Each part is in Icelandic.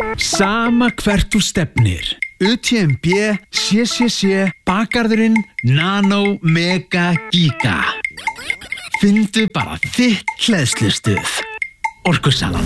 Sama hvert þú stefnir. UTMB, CCC, Bakarðurinn, Nano, Mega, Giga. Findu bara þitt hleðslustuð. Orkusalan.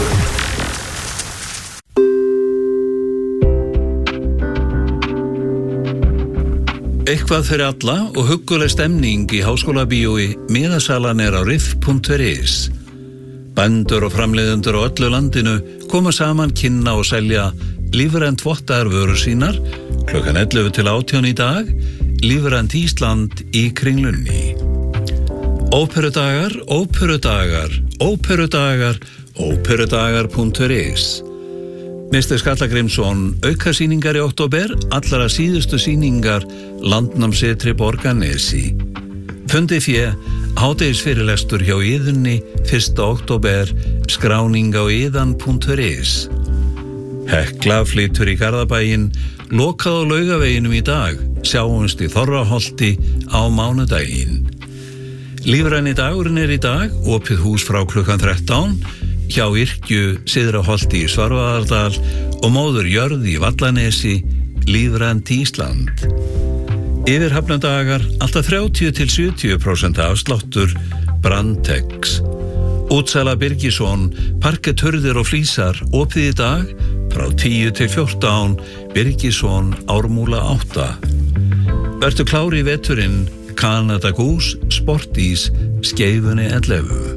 Eitthvað fyrir alla og hugguleg stemning í háskólabíói. Miðasalan á riff.is. Bændur og framleiðendur á öllu landinu koma saman, kynna og selja lífrænt vottaðar vörur sínar klukkan 11 til 18 í dag. Lífrænt Ísland í Kringlunni. Óperudagar, óperudagar, óperudagar, óperudagar.is. Mr. Skalla Grímsson, aukasýningar í október, allra síðustu sýningar Landnámssetri Borgarnesi. Fundi fjö, hádegisfyrirlestur hjá Iðunni 1. október, skráning á iðan.is. Hekla flytur í Garðabæinn, lokað á Laugaveginum í dag, sjáumst í Þorraholti á mánudaginn. Lífræni dagurinn í dag, opið hús frá klukkan 13, hjá Yrkju Syðraholti í Svarfaðardal og móður jörð í Vallanesi, lífrænt Ísland. Yfirhafnadagar, alltaf 30-70% afsláttur, Brandtex. Útsala Birgisson, parketthurðir og flísar, opið í dag, frá 10 til 14, Birgisson, Ármúla 8. Vertu klár í veturinn, Canada Goose, Sportís, Skeifunni 11.